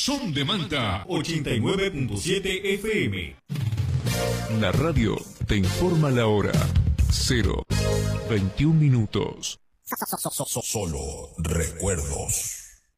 Son de Manta 89.7 FM. La radio te informa la hora. 0:21 minutos. Solo recuerdos.